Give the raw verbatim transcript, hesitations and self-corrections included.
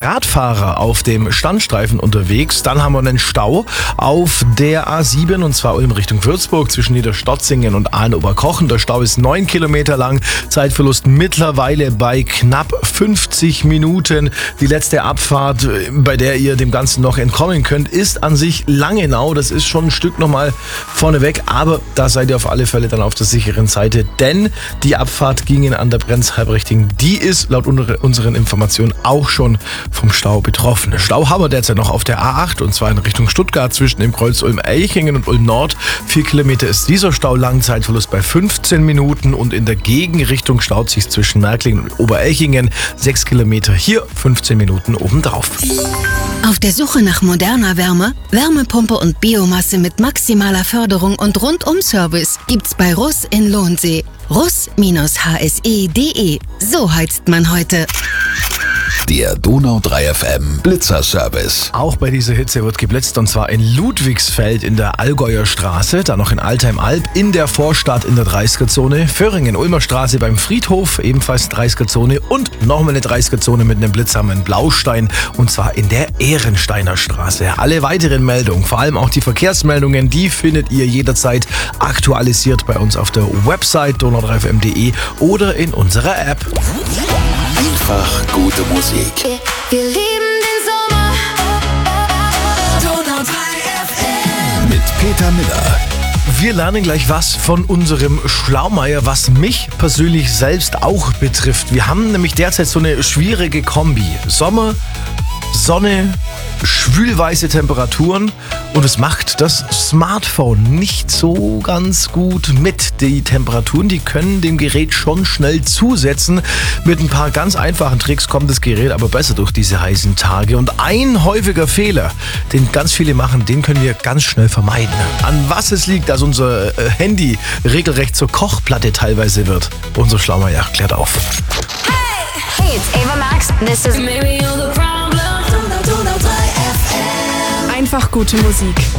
Radfahrer auf dem Standstreifen unterwegs. Dann haben wir einen Stau auf der A sieben und zwar Ulm Richtung Würzburg zwischen Niederstotzingen und Aalen-Oberkochen. Der Stau ist neun Kilometer lang. Zeitverlust mittlerweile bei knapp fünfzig Minuten. Die letzte Abfahrt, bei der ihr dem Ganzen noch entkommen könnt, ist an sich Langenau. Das ist schon ein Stück nochmal vorneweg, aber da seid ihr auf alle Fälle dann auf der sicheren Seite, denn die Abfahrt gingen an der Brenz-Halberrichting. Die ist laut unseren Informationen auch schon vom Stau betroffen. Stau haben wir derzeit noch auf der A acht und zwar in Richtung Stuttgart zwischen dem Kreuz Ulm-Elchingen und Ulm Nord. Vier Kilometer ist dieser Stau lang, Zeitverlust bei fünfzehn Minuten und in der Gegenrichtung staut sich zwischen Märklingen und Oberelchingen. Sechs Kilometer hier, fünfzehn Minuten obendrauf. Auf der Suche nach moderner Wärme, Wärmepumpe und Biomasse mit maximaler Förderung und Rundum-Service gibt's bei Russ in Lohnsee. russ H S E punkt de. So heizt man heute. Der Donau drei F M Blitzerservice. Auch bei dieser Hitze wird geblitzt und zwar in Ludwigsfeld in der Allgäuer Straße, dann noch in Altheim-Alb, in der Vorstadt in der dreißiger-Zone, Föhringen-Ulmer Straße beim Friedhof, ebenfalls dreißiger-Zone und nochmal eine dreißiger-Zone mit einem Blitz am Blaustein und zwar in der Ehrensteiner Straße. Alle weiteren Meldungen, vor allem auch die Verkehrsmeldungen, die findet ihr jederzeit aktualisiert bei uns auf der Website donau drei f m punkt de oder in unserer App. Einfach gute Musik. Wir lieben den Sommer. Donau drei F M. Mit Peter Miller. Wir lernen gleich was von unserem Schlaumeier, was mich persönlich selbst auch betrifft. Wir haben nämlich derzeit so eine schwierige Kombi. Sommer, Sonne, schwülweiße Temperaturen und es macht das Smartphone nicht so ganz gut mit. Die Temperaturen, die können dem Gerät schon schnell zusetzen. Mit ein paar ganz einfachen Tricks kommt das Gerät aber besser durch diese heißen Tage. Und ein häufiger Fehler, den ganz viele machen, den können wir ganz schnell vermeiden. An was es liegt, dass unser Handy regelrecht zur Kochplatte teilweise wird. Unser Schlaumeier klärt auf. Hey, hey, it's Ava Max. This is Maybe You're the Problem. Donau drei F M. Einfach gute Musik.